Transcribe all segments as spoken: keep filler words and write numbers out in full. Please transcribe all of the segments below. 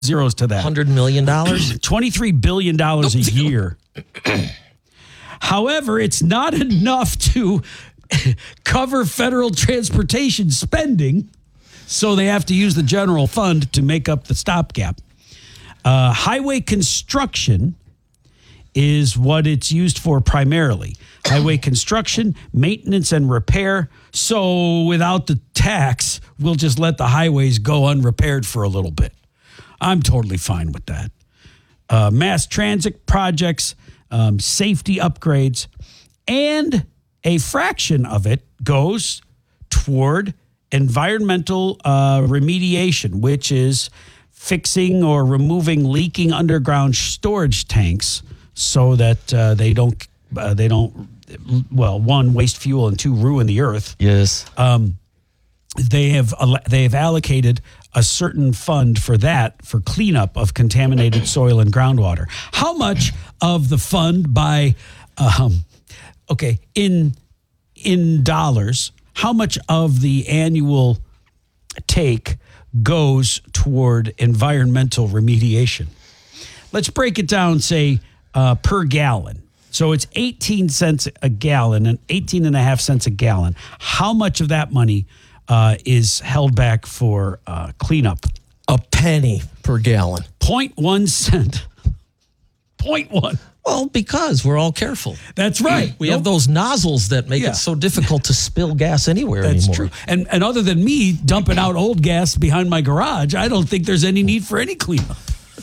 zeros to that. one hundred million dollars? twenty-three billion dollars a year. However, it's not enough to cover federal transportation spending, so they have to use the general fund to make up the stopgap. Uh, highway construction is what it's used for primarily. Highway construction, maintenance, and repair. So without the tax, we'll just let the highways go unrepaired for a little bit. I'm totally fine with that. Uh, mass transit projects, um, safety upgrades, and a fraction of it goes toward environmental uh, remediation, which is fixing or removing leaking underground storage tanks so that uh, they don't, uh, they don't, well, one, waste fuel, and two, ruin the earth. Yes. Um, they have they have allocated a certain fund for that, for cleanup of contaminated soil and groundwater. How much of the fund by, um, okay, in in dollars, how much of the annual take goes toward environmental remediation? Let's break it down, say, uh, per gallon. So it's eighteen cents a gallon and eighteen and a half cents a gallon. How much of that money uh, is held back for uh, cleanup? A penny per gallon. Point one cent. Point one. Well, because we're all careful. That's right. We Nope. have those nozzles that make Yeah. it so difficult to spill gas anywhere That's anymore. true. And and other than me dumping out old gas behind my garage, I don't think there's any need for any cleanup.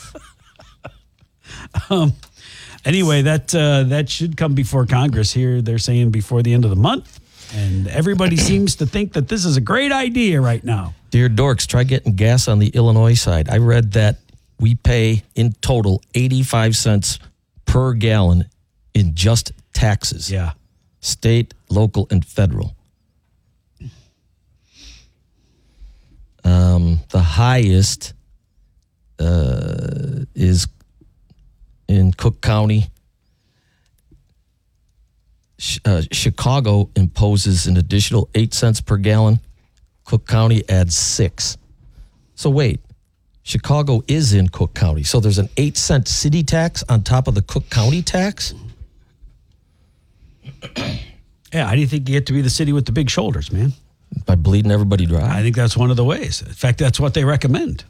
um. Anyway, that uh, that should come before Congress here. They're saying before the end of the month. And everybody seems to think that this is a great idea right now. Dear dorks, try getting gas on the Illinois side. I read that we pay in total eighty-five cents per gallon in just taxes. Yeah. State, local, and federal. Um, the highest uh, is in Cook County. Uh, Chicago imposes an additional eight cents per gallon. Cook County adds six. So wait, Chicago is in Cook County. So there's an eight cent city tax on top of the Cook County tax? Yeah, how do you think you get to be the city with the big shoulders, man? By bleeding everybody dry? I think that's one of the ways. In fact, that's what they recommend.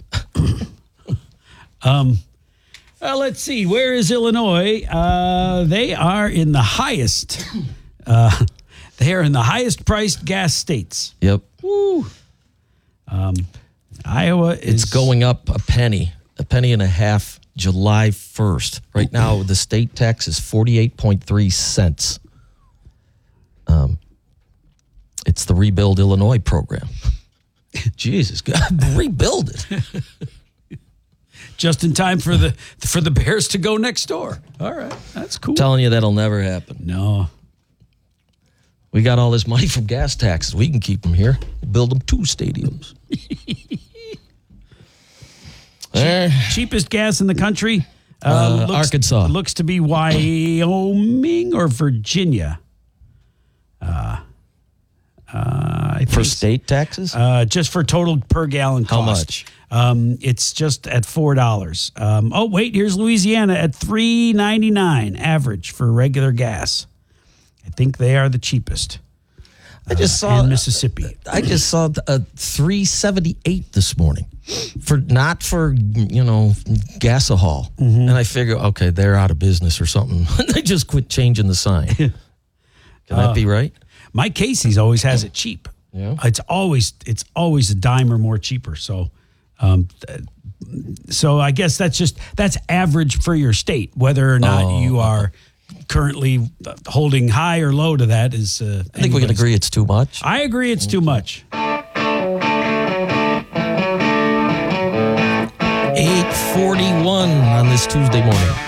um, uh, let's see. Where is Illinois? Uh, they are in the highest. Uh, they are in the highest priced gas states. Yep. Woo. Um, Iowa is It's going up a penny, a penny and a half July first. Right now, the state tax is forty-eight point three cents. Um, it's the Rebuild Illinois program. Jesus, God, rebuild it. just in time for the for the Bears to go next door. All right, that's cool. I'm telling you, that'll never happen. No. We got all this money from gas taxes. We can keep them here. Build them two stadiums. There. Cheapest gas in the country? Uh, looks, Arkansas. Looks to be Wyoming or Virginia. Uh, uh, I think For state taxes? Uh, just for total per gallon cost. How much? Um, it's just at four dollars. Um, oh, wait, here's Louisiana at three ninety-nine average for regular gas. I think they are the cheapest. I just uh, saw in Mississippi. I just saw a three seventy-eight this morning, for not for you know gasohol, Mm-hmm. and I figure okay they're out of business or something. They just quit changing the sign. Can that Uh, be right? Mike Casey's always has it cheap. Yeah. It's always it's always a dime or more cheaper. So, um, th- so I guess that's just that's average for your state. Whether or not Oh. you are currently holding high or low to that is. Uh, I think we can agree it's too much. I agree, it's too much. eight forty-one on this Tuesday morning.